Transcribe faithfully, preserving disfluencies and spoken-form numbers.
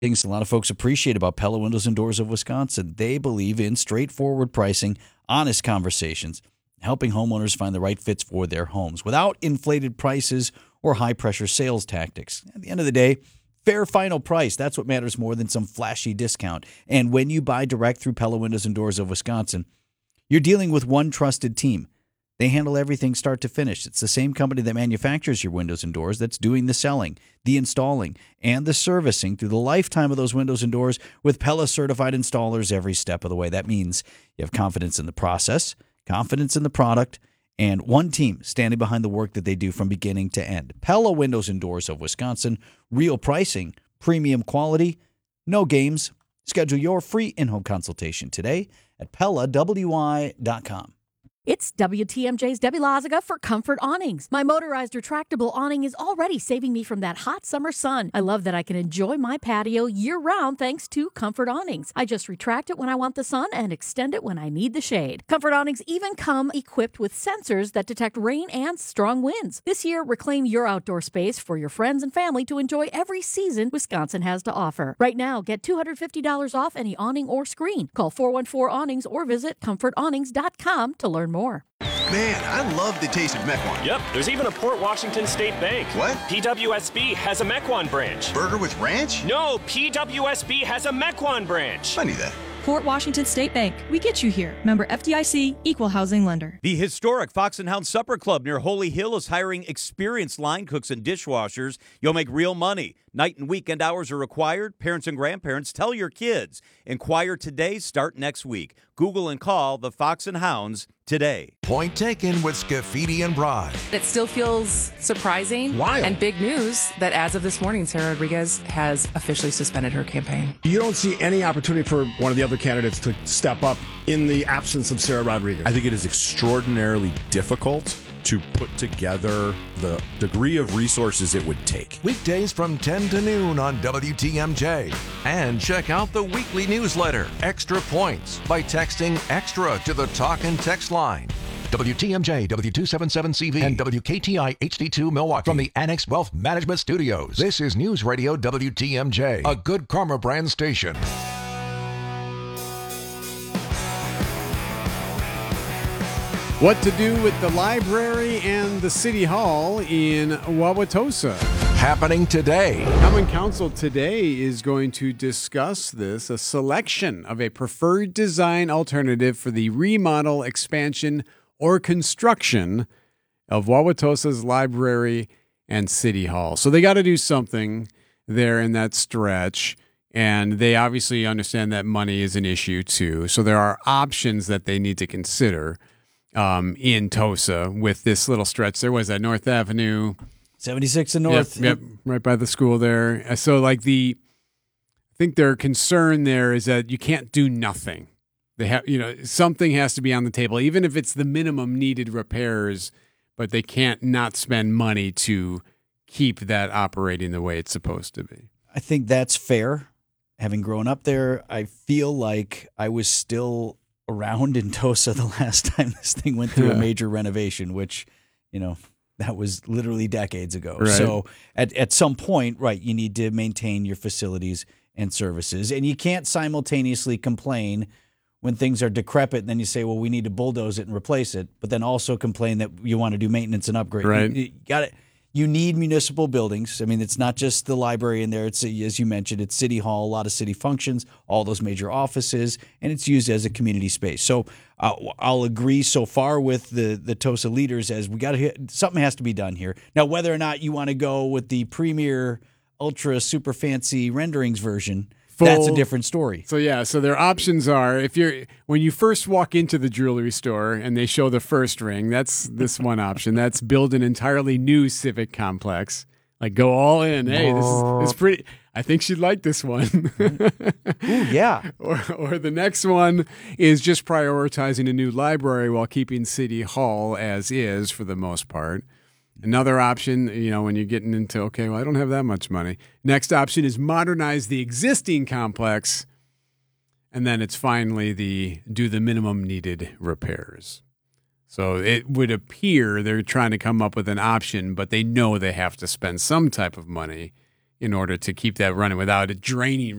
Things a lot of folks appreciate about Pella Windows and Doors of Wisconsin. They believe in straightforward pricing, honest conversations, helping homeowners find the right fits for their homes without inflated prices or high-pressure sales tactics. At the end of the day, fair final price, that's what matters more than some flashy discount. And when you buy direct through Pella Windows and Doors of Wisconsin, you're dealing with one trusted team. They handle everything start to finish. It's the same company that manufactures your windows and doors that's doing the selling, the installing, and the servicing through the lifetime of those windows and doors with Pella certified installers every step of the way. That means you have confidence in the process, confidence in the product, and one team standing behind the work that they do from beginning to end. Pella Windows and Doors of Wisconsin, real pricing, premium quality, no games. Schedule your free in-home consultation today at Pella W I dot com. It's W T M J's Debbie Loziga for Comfort Awnings. My motorized retractable awning is already saving me from that hot summer sun. I love that I can enjoy my patio year-round thanks to Comfort Awnings. I just retract it when I want the sun and extend it when I need the shade. Comfort Awnings even come equipped with sensors that detect rain and strong winds. This year, reclaim your outdoor space for your friends and family to enjoy every season Wisconsin has to offer. Right now, get two hundred fifty dollars off any awning or screen. Call four one four awnings or visit comfort awnings dot com to learn more. Man, I love the taste of Mequon. Yep, there's even a Port Washington State Bank. What? P W S B has a Mequon branch. Burger with ranch? No, P W S B has a Mequon branch. I knew that. Port Washington State Bank. We get you here. Member F D I C, Equal Housing Lender. The historic Fox and Hound Supper Club near Holy Hill is hiring experienced line cooks and dishwashers. You'll make real money. Night and weekend hours are required. Parents and grandparents, tell your kids. Inquire today, start next week. Google and call the Fox and Hounds today. Point taken with Scafidi and Bride. It still feels surprising Wild. and big news that as of this morning, Sarah Rodriguez has officially suspended her campaign. You don't see any opportunity for one of the other candidates to step up in the absence of Sarah Rodriguez. I think it is extraordinarily difficult to put together the degree of resources it would take. Weekdays from ten to noon on W T M J. And check out the weekly newsletter, Extra Points, by texting EXTRA to the talk and text line. W T M J, W two seventy-seven C V, and W K T I H D two Milwaukee. From the Annex Wealth Management Studios, this is News Radio W T M J, a Good Karma brand station. What to do with the library and the city hall in Wauwatosa. Happening today. Common Council today is going to discuss this, a selection of a preferred design alternative for the remodel, expansion, or construction of Wauwatosa's library and city hall. So they got to do something there in that stretch. And they obviously understand that money is an issue too. So there are options that they need to consider. Um, in Tosa with this little stretch. There was that North Avenue. seventy-six and North. Yep, yep, right by the school there. So like the, I think their concern there is that you can't do nothing. They have, you know, something has to be on the table, even if it's the minimum needed repairs, but they can't not spend money to keep that operating the way it's supposed to be. I think that's fair. Having grown up there, I feel like I was still around in Tosa the last time this thing went through Yeah. a major renovation, which, you know, that was literally decades ago. Right. So at, at some point, right, you need to maintain your facilities and services. And you can't simultaneously complain when things are decrepit and then you say, well, we need to bulldoze it and replace it, but then also complain that you want to do maintenance and upgrade. Right. You, you got it. You need municipal buildings. I mean, it's not just the library in there. It's, as you mentioned, it's City Hall, a lot of city functions, all those major offices, and it's used as a community space. So uh, I'll agree so far with the the Tosa leaders as we got to something has to be done here. Now, whether or not you want to go with the premier, ultra, super fancy renderings version, that's a different story. So yeah, so their options are if you're when you first walk into the jewelry store and they show the first ring, that's this one option. That's build an entirely new civic complex. Like go all in. Hey, this is it's pretty I think she'd like this one. Ooh, yeah. Or or the next one is just prioritizing a new library while keeping City Hall as is for the most part. Another option, you know, when you're getting into, okay, well, I don't have that much money. Next option is modernize the existing complex. And then it's finally the do the minimum needed repairs. So it would appear they're trying to come up with an option, but they know they have to spend some type of money in order to keep that running without it draining